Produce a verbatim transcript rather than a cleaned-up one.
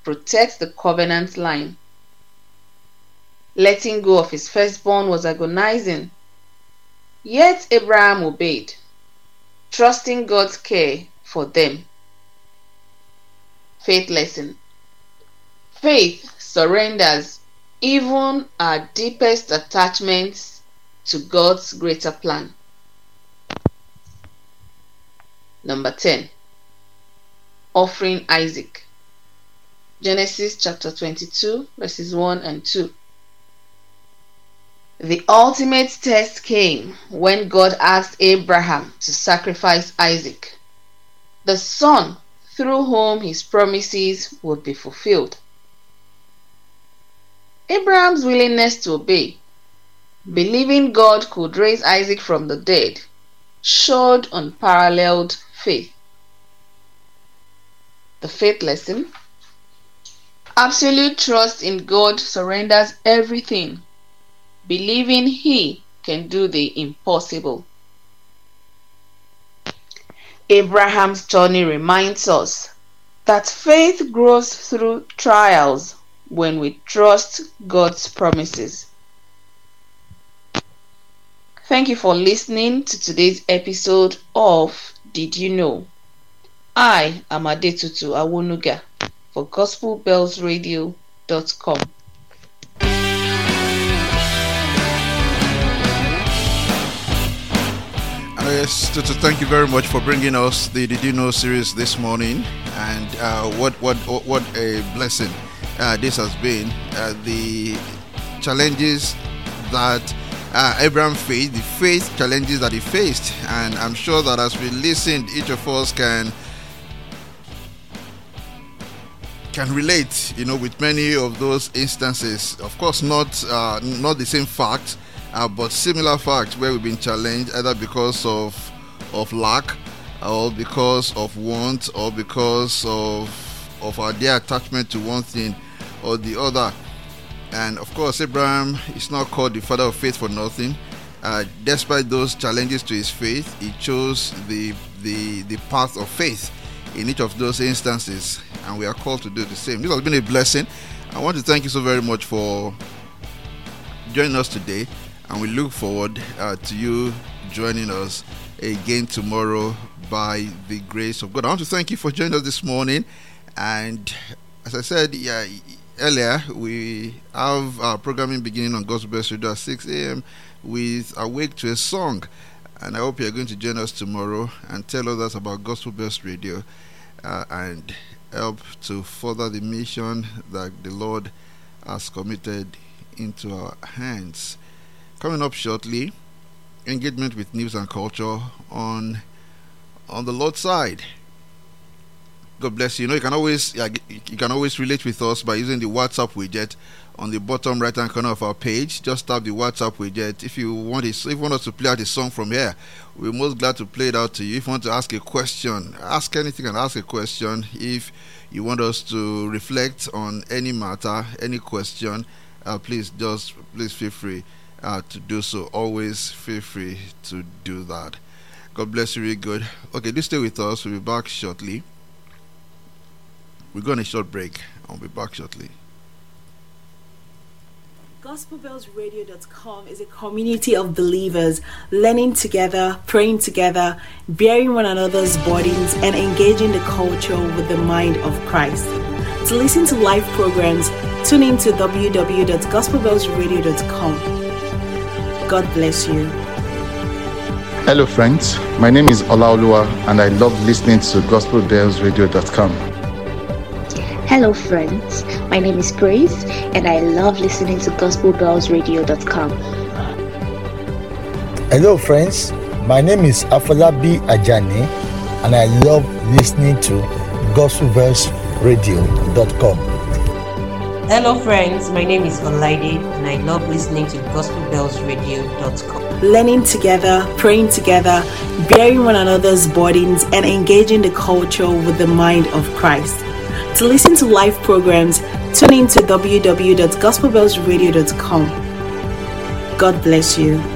protect the covenant line. Letting go of his firstborn was agonizing, yet Abraham obeyed, trusting God's care for them. Faith lesson. Faith surrenders even our deepest attachments to God's greater plan. Number ten. Offering Isaac. Genesis chapter twenty-two, verses one and two. The ultimate test came when God asked Abraham to sacrifice Isaac, the son through whom his promises would be fulfilled. Abraham's willingness to obey, believing God could raise Isaac from the dead, showed unparalleled faith. The faith lesson. Absolute trust in God surrenders everything, believing He can do the impossible. Abraham's journey reminds us that faith grows through trials when we trust God's promises. Thank you for listening to today's episode of Did You Know? I am Adetutu Awonuga for gospel bells radio dot com. Yes, Tutu, thank you very much for bringing us the Did You Know series this morning, and uh, what what what a blessing uh, this has been. Uh, the challenges that uh, Abraham faced, the faith challenges that he faced, and I'm sure that as we listened, each of us can can relate, you know, with many of those instances. Of course, not uh, not the same facts. Uh, but similar facts where we've been challenged either because of of lack, or because of want, or because of of our dear attachment to one thing or the other. And of course, Abraham is not called the father of faith for nothing. Uh, despite those challenges to his faith, he chose the the the path of faith in each of those instances, and we are called to do the same. This has been a blessing. I want to thank you so very much for joining us today. And we look forward uh, to you joining us again tomorrow by the grace of God. I want to thank you for joining us this morning. And as I said yeah, earlier, we have our programming beginning on Gospel Bells Radio at six a.m. with Awake to a Song. And I hope you're going to join us tomorrow and tell others about Gospel Bells Radio uh, and help to further the mission that the Lord has committed into our hands. Coming up shortly, engagement with news and culture on on the Lord's side. God bless you. You know, you can always yeah, you can always relate with us by using the WhatsApp widget on the bottom right hand corner of our page. Just tap the WhatsApp widget. If you want it, if you want us to play out a song from here, we're most glad to play it out to you. If you want to ask a question, ask anything and ask a question. If you want us to reflect on any matter, any question, uh, please just please feel free Uh, to do so. Always feel free to do that. God bless you really good. Okay, do stay with us. We'll be back shortly. We're going on a short break. I'll be back shortly. gospel bells radio dot com is a community of believers learning together, praying together, bearing one another's burdens, and engaging the culture with the mind of Christ. To listen to live programs, tune in to w w w dot gospel bells radio dot com. God bless you. Hello friends, my name is Olaoluwa and I love listening to gospel bells radio dot com. Hello friends, my name is Grace and I love listening to gospel bells radio dot com. Hello friends, my name is Afolabi Ajani and I love listening to gospel bells radio dot com. Hello friends, my name is Olaide and I love listening to gospel bells radio dot com. Learning together, praying together, bearing one another's burdens, and engaging the culture with the mind of Christ. To listen to live programs, tune in to w w w dot gospel bells radio dot com. God bless you.